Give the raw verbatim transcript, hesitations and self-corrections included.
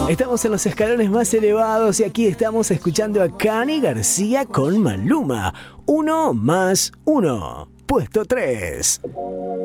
Estamos en los escalones más elevados y aquí estamos escuchando a Cani García con Maluma. Uno más uno. Puesto tres.